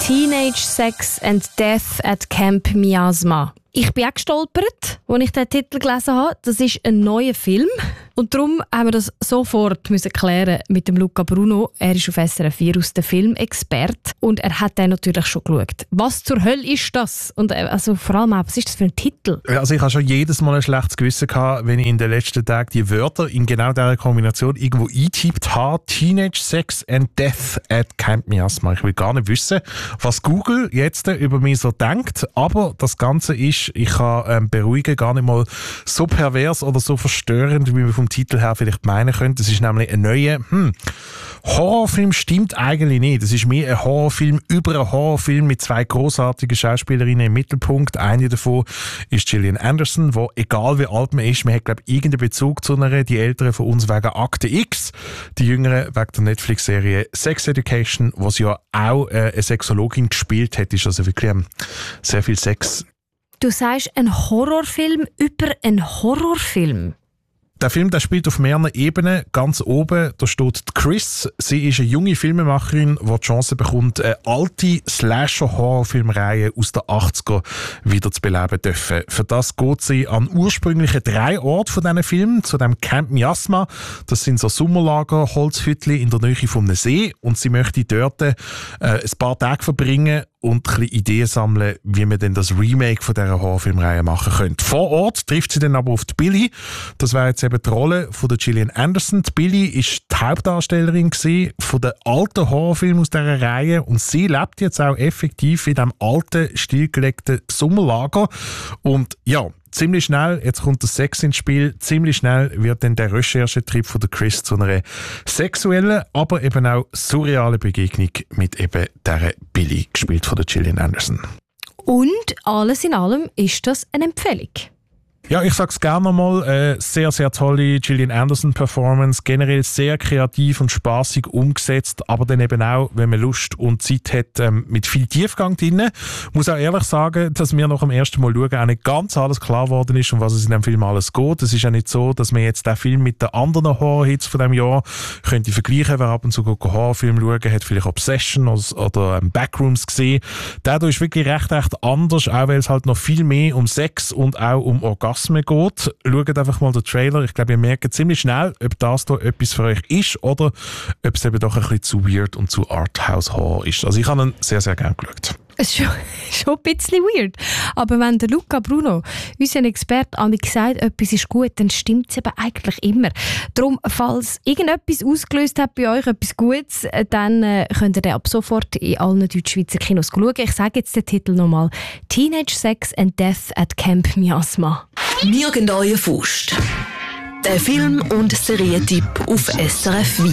Teenage Sex and Death at Camp Miasma. Ich bin auch gestolpert, als ich den Titel gelesen habe. Das ist ein neuer Film. Und darum haben wir das sofort klären mit dem Luca Bruno. Er ist auf SRF 4 aus der Filmexperte und er hat den natürlich schon geschaut. Was zur Hölle ist das? Und also vor allem auch, was ist das für ein Titel? Also ich habe schon jedes Mal ein schlechtes Gewissen gehabt, wenn ich in den letzten Tagen die Wörter in genau dieser Kombination irgendwo eingetippt habe. Teenage Sex and Death at Camp Miasma. Ich will gar nicht wissen, was Google jetzt über mich so denkt. Aber das Ganze ist, ich kann beruhigen, gar nicht mal so pervers oder so verstörend, wie wir vom Titel her vielleicht meinen könnte. Das ist nämlich ein neuer Horrorfilm, stimmt eigentlich nicht. Das ist mehr ein Horrorfilm über einen Horrorfilm mit zwei grossartigen Schauspielerinnen im Mittelpunkt. Eine davon ist Gillian Anderson, wo egal wie alt man ist, man hat glaube ich irgendeinen Bezug zu einer, die Älteren von uns wegen Akte X, die Jüngeren wegen der Netflix-Serie Sex Education, wo sie ja auch eine Sexologin gespielt hat. Ist also wirklich sehr viel Sex. Du sagst, ein Horrorfilm über einen Horrorfilm? Der Film spielt auf mehreren Ebenen. Ganz oben da steht Chris. Sie ist eine junge Filmemacherin, die die Chance bekommt, eine alte Slasher-Horrorfilmreihe aus den 80er wieder zu beleben dürfen. Für das geht sie an ursprünglichen 3 Orten von diesen Filmen, zu dem Camp Miasma. Das sind so Sommerlager, Holzhütchen in der Nähe vom See. Und sie möchte dort ein paar Tage verbringen und ein bisschen Ideen sammeln, wie man denn das Remake von dieser Horrorfilmreihe machen könnte. Vor Ort trifft sie dann aber auf die Billy. Das wäre jetzt eben die Rolle von der Gillian Anderson. Die Billy ist die Hauptdarstellerin von der alten Horrorfilm aus dieser Reihe und sie lebt jetzt auch effektiv in diesem alten, stillgelegten Sommerlager. Und ja, ziemlich schnell, jetzt kommt der Sex ins Spiel, ziemlich schnell wird dann der Recherchetrip von der Chris zu einer sexuellen, aber eben auch surrealen Begegnung mit eben dieser Billy, gespielt von der Gillian Anderson. Und alles in allem ist das eine Empfehlung? Ja, ich sag's gerne nochmal, sehr, sehr tolle Gillian Anderson-Performance, generell sehr kreativ und spaßig umgesetzt, aber dann eben auch, wenn man Lust und Zeit hat, mit viel Tiefgang drin. Muss auch ehrlich sagen, dass mir nach dem ersten Mal schauen auch nicht ganz alles klar geworden ist, um was es in dem Film alles geht. Es ist ja nicht so, dass man jetzt den Film mit den anderen Horror-Hits von dem Jahr könnte vergleichen. Wer ab und zu Horrorfilm schauen, hat vielleicht Obsession oder Backrooms gesehen. Der hier ist wirklich recht anders, auch weil es halt noch viel mehr um Sex und auch um Orgasmus geht. Schaut einfach mal den Trailer. Ich glaube, ihr merkt ziemlich schnell, ob das hier etwas für euch ist oder ob es eben doch ein bisschen zu weird und zu Arthouse-Horror ist. Also ich habe ihn sehr, sehr gerne geschaut. Es ist schon ein bisschen weird. Aber wenn der Luca Bruno, unser Experte, an mich sagt, etwas ist gut, dann stimmt es eben eigentlich immer. Darum, falls irgendetwas ausgelöst hat bei euch, etwas Gutes, dann könnt ihr den ab sofort in allen Deutschschweizer Kinos schauen. Ich sage jetzt den Titel nochmal. Teenage Sex and Death at Camp Miasma. Nirgend Faust. Der Film- und Serientipp auf SRF 4.